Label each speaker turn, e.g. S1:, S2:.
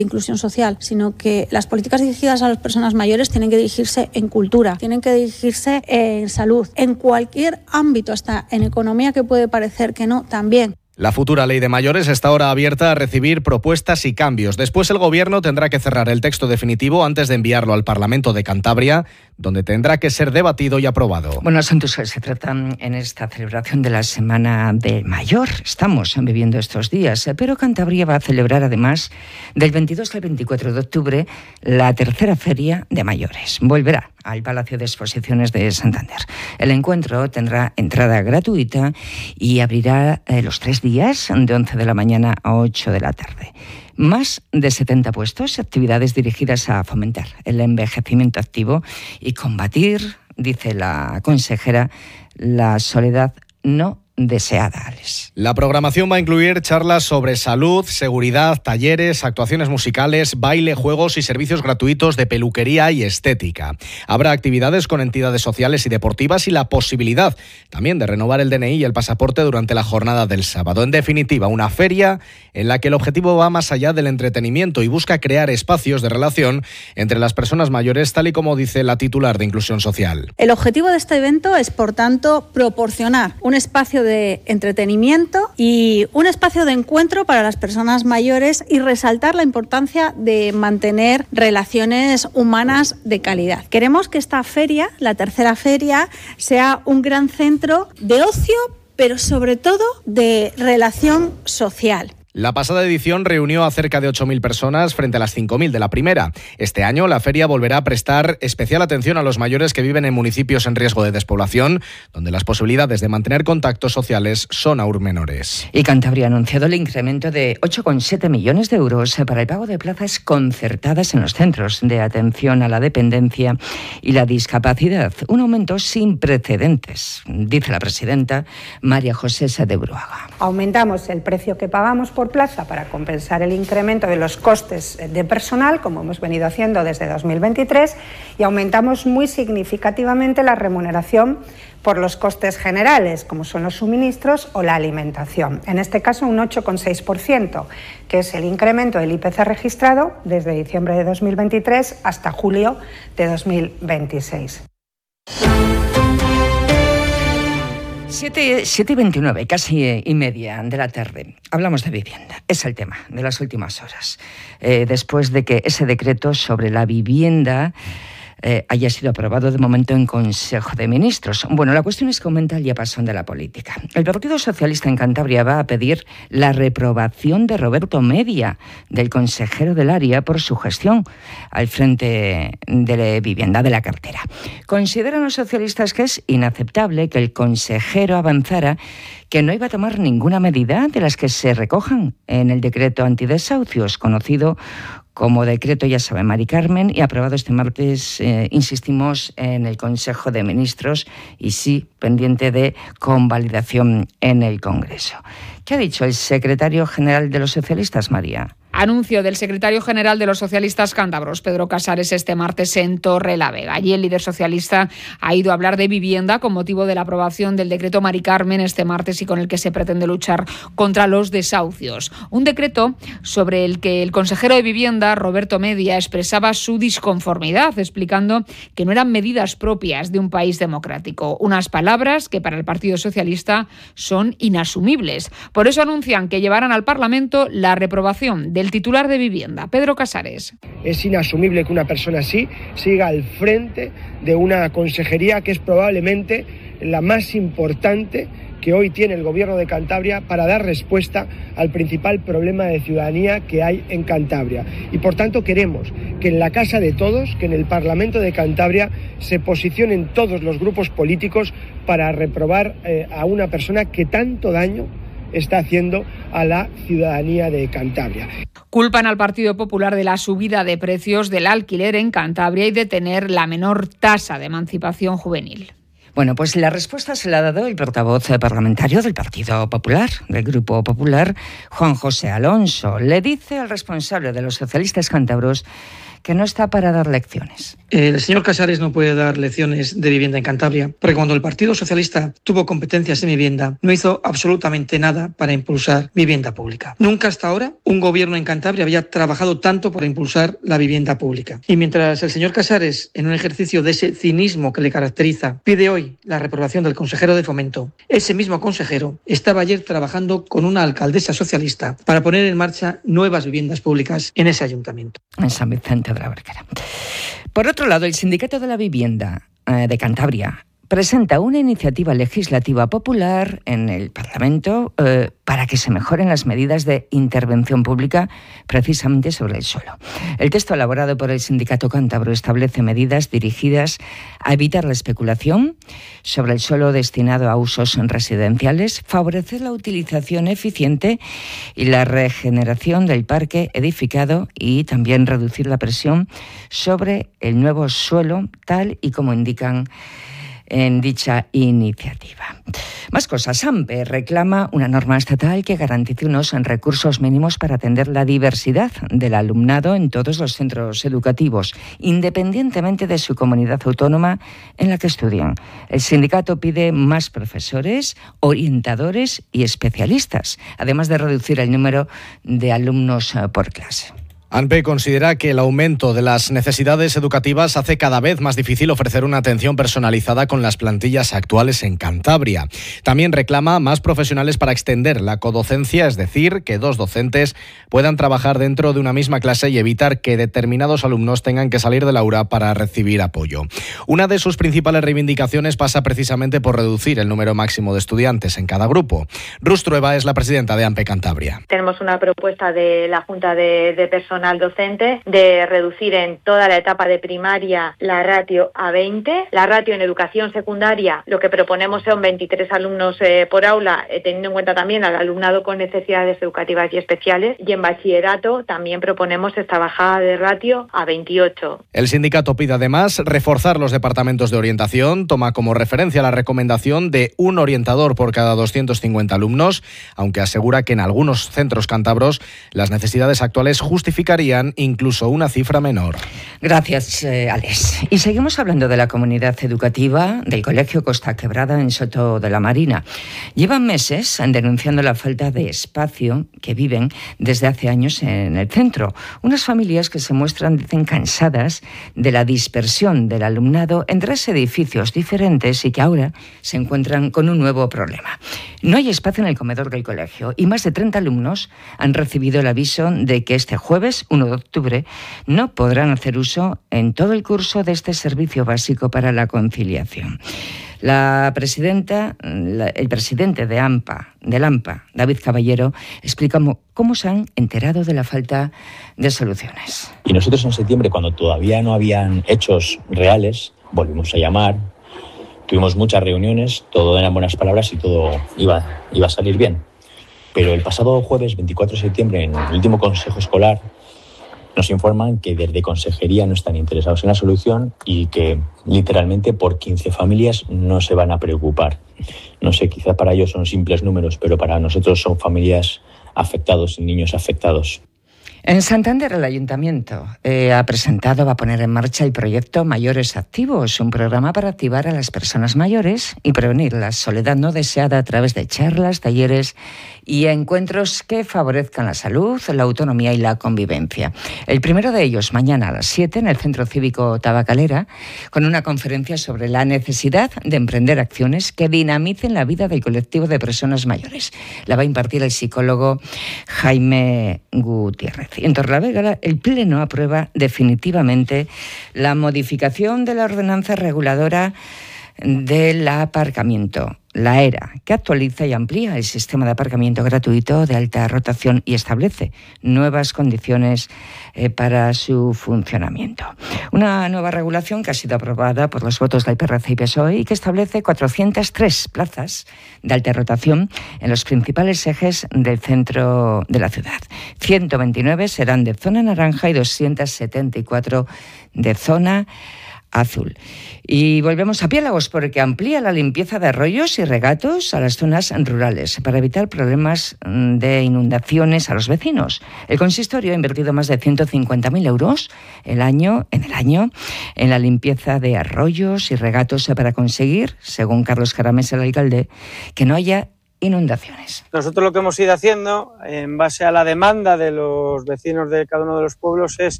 S1: inclusión social, sino que las políticas dirigidas a las personas mayores tienen que dirigirse en cultura, tienen que dirigirse en salud, en cualquier ámbito, hasta en economía, que puede parecer que no, también.
S2: La futura ley de mayores está ahora abierta a recibir propuestas y cambios. Después el Gobierno tendrá que cerrar el texto definitivo antes de enviarlo al Parlamento de Cantabria, donde tendrá que ser debatido y aprobado.
S3: Bueno, asuntos que se tratan en esta celebración de la Semana del Mayor. Estamos viviendo estos días, pero Cantabria va a celebrar además del 22 al 24 de octubre la tercera Feria de Mayores. Volverá al Palacio de Exposiciones de Santander. El encuentro tendrá entrada gratuita y abrirá los 3 días, de 11 de la mañana a 8 de la tarde. Más de 70 puestos, actividades dirigidas a fomentar el envejecimiento activo y combatir, dice la consejera, la soledad no deseada, Alex.
S2: La programación va a incluir charlas sobre salud, seguridad, talleres, actuaciones musicales, baile, juegos y servicios gratuitos de peluquería y estética. Habrá actividades con entidades sociales y deportivas y la posibilidad también de renovar el DNI y el pasaporte durante la jornada del sábado. En definitiva, una feria en la que el objetivo va más allá del entretenimiento y busca crear espacios de relación entre las personas mayores, tal y como dice la titular de Inclusión Social.
S1: El objetivo de este evento es, por tanto, proporcionar un espacio de entretenimiento y un espacio de encuentro para las personas mayores y resaltar la importancia de mantener relaciones humanas de calidad. Queremos que esta feria, la tercera feria, sea un gran centro de ocio, pero sobre todo de relación social.
S2: La pasada edición reunió a cerca de 8.000 personas frente a las 5.000 de la primera. Este año la feria volverá a prestar especial atención a los mayores que viven en municipios en riesgo de despoblación, donde las posibilidades de mantener contactos sociales son aún menores.
S3: Y Cantabria ha anunciado el incremento de 8,7 millones de euros para el pago de plazas concertadas en los centros de atención a la dependencia y la discapacidad. Un aumento sin precedentes, dice la presidenta María José Sadebruaga.
S4: Aumentamos el precio que pagamos por plaza para compensar el incremento de los costes de personal, como hemos venido haciendo desde 2023, y aumentamos muy significativamente la remuneración por los costes generales, como son los suministros o la alimentación. En este caso, un 8,6%, que es el incremento del IPC registrado desde diciembre de 2023 hasta julio de 2026.
S3: 7:29, casi y media de la tarde. Hablamos de vivienda. Es el tema de las últimas horas. Después de que ese decreto sobre la vivienda haya sido aprobado de momento en Consejo de Ministros. Bueno, la cuestión es que aumenta el diapasón de la política. El Partido Socialista en Cantabria va a pedir la reprobación de Roberto Media, del consejero del área, por su gestión al frente de la vivienda de la cartera. Consideran los socialistas que es inaceptable que el consejero avanzara que no iba a tomar ninguna medida de las que se recojan en el decreto antidesahucios, conocido como decreto, ya sabe, Mari Carmen, y aprobado este martes, insistimos, en el Consejo de Ministros y sí, pendiente de convalidación en el Congreso. ¿Qué ha dicho el secretario general de los socialistas, María?
S5: Anuncio del secretario general de los socialistas cántabros, Pedro Casares, este martes en Torrelavega. Allí el líder socialista ha ido a hablar de vivienda con motivo de la aprobación del decreto Mari Carmen este martes y con el que se pretende luchar contra los desahucios. Un decreto sobre el que el consejero de Vivienda, Roberto Media, expresaba su disconformidad, explicando que no eran medidas propias de un país democrático. Unas palabras que para el Partido Socialista son inasumibles. Por eso anuncian que llevarán al Parlamento la reprobación del titular de Vivienda, Pedro Casares.
S6: Es inasumible que una persona así siga al frente de una consejería que es probablemente la más importante que hoy tiene el Gobierno de Cantabria para dar respuesta al principal problema de ciudadanía que hay en Cantabria. Y por tanto queremos que en la casa de todos, que en el Parlamento de Cantabria se posicionen todos los grupos políticos para reprobar a una persona que tanto daño está haciendo a la ciudadanía de Cantabria.
S5: Culpan al Partido Popular de la subida de precios del alquiler en Cantabria y de tener la menor tasa de emancipación juvenil.
S3: Bueno, pues la respuesta se la ha dado el portavoz parlamentario del Partido Popular, del Grupo Popular, Juan José Alonso. Le dice al responsable de los socialistas cántabros que no está para dar lecciones.
S7: El señor Casares no puede dar lecciones de vivienda en Cantabria, porque cuando el Partido Socialista tuvo competencias en vivienda, no hizo absolutamente nada para impulsar vivienda pública. Nunca hasta ahora un gobierno en Cantabria había trabajado tanto por impulsar la vivienda pública. Y mientras el señor Casares, en un ejercicio de ese cinismo que le caracteriza, pide hoy la reprobación del consejero de Fomento, ese mismo consejero estaba ayer trabajando con una alcaldesa socialista para poner en marcha nuevas viviendas públicas en ese ayuntamiento.
S3: En San Vicente de la Barquera. Por otro lado, el Sindicato de la Vivienda de Cantabria presenta una iniciativa legislativa popular en el Parlamento para que se mejoren las medidas de intervención pública precisamente sobre el suelo. El texto elaborado por el Sindicato Cántabro establece medidas dirigidas a evitar la especulación sobre el suelo destinado a usos residenciales, favorecer la utilización eficiente y la regeneración del parque edificado y también reducir la presión sobre el nuevo suelo, tal y como indican en dicha iniciativa. Más cosas. AMPE reclama una norma estatal que garantice unos recursos mínimos para atender la diversidad del alumnado en todos los centros educativos, independientemente de su comunidad autónoma en la que estudian. El sindicato pide más profesores, orientadores y especialistas, además de reducir el número de alumnos por clase.
S2: AMPE considera que el aumento de las necesidades educativas hace cada vez más difícil ofrecer una atención personalizada con las plantillas actuales en Cantabria. También reclama más profesionales para extender la codocencia, es decir, que 2 docentes puedan trabajar dentro de una misma clase y evitar que determinados alumnos tengan que salir del aula para recibir apoyo. Una de sus principales reivindicaciones pasa precisamente por reducir el número máximo de estudiantes en cada grupo. Rus Trueba es la presidenta de AMPE Cantabria.
S8: Tenemos una propuesta de la Junta de Personal docente de reducir en toda la etapa de primaria la ratio a 20. La ratio en educación secundaria, lo que proponemos son 23 alumnos por aula, teniendo en cuenta también al alumnado con necesidades educativas y especiales. Y en bachillerato también proponemos esta bajada de ratio a 28.
S2: El sindicato pide además reforzar los departamentos de orientación, toma como referencia la recomendación de un orientador por cada 250 alumnos, aunque asegura que en algunos centros cántabros las necesidades actuales justificarían incluso una cifra menor.
S3: Gracias, Alex. Y seguimos hablando de la comunidad educativa del Colegio Costa Quebrada en Soto de la Marina. Llevan meses denunciando la falta de espacio que viven desde hace años en el centro. Unas familias que se muestran, dicen, cansadas de la dispersión del alumnado en 3 edificios diferentes y que ahora se encuentran con un nuevo problema. No hay espacio en el comedor del colegio y más de 30 alumnos han recibido el aviso de que este jueves, 1 de octubre, no podrán hacer uso en todo el curso de este servicio básico para la conciliación. El presidente del AMPA, David Caballero, explica cómo se han enterado de la falta de soluciones.
S9: Y nosotros en septiembre, cuando todavía no habían hechos reales, volvimos a llamar, tuvimos muchas reuniones, todo eran buenas palabras y todo iba a salir bien. Pero el pasado jueves, 24 de septiembre, en el último consejo escolar, nos informan que desde consejería no están interesados en la solución y que literalmente por 15 familias no se van a preocupar. No sé, quizá para ellos son simples números, pero para nosotros son familias afectados y niños afectados.
S3: En Santander, el Ayuntamiento va a poner en marcha el proyecto Mayores Activos, un programa para activar a las personas mayores y prevenir la soledad no deseada a través de charlas, talleres y encuentros que favorezcan la salud, la autonomía y la convivencia. El primero de ellos, mañana a las 7, en el Centro Cívico Tabacalera, con una conferencia sobre la necesidad de emprender acciones que dinamicen la vida del colectivo de personas mayores. La va a impartir el psicólogo Jaime Gutiérrez. Y en Torrelavega, el Pleno aprueba definitivamente la modificación de la ordenanza reguladora del aparcamiento, la ERA, que actualiza y amplía el sistema de aparcamiento gratuito de alta rotación y establece nuevas condiciones para su funcionamiento. Una nueva regulación que ha sido aprobada por los votos del PRC y PSOE y que establece 403 plazas de alta rotación en los principales ejes del centro de la ciudad. 129 serán de zona naranja y 274 de zona azul. Y volvemos a Piélagos porque amplía la limpieza de arroyos y regatos a las zonas rurales para evitar problemas de inundaciones a los vecinos. El consistorio ha invertido más de 150.000 euros en el año en la limpieza de arroyos y regatos para conseguir, según Carlos Caramés, el alcalde, que no haya inundaciones.
S10: Nosotros lo que hemos ido haciendo, en base a la demanda de los vecinos de cada uno de los pueblos, es